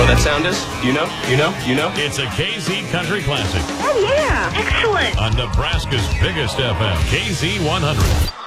what that sound is? You know? It's a KZ Country Classic Oh, yeah. Excellent. on Nebraska's biggest FM, KZ 100.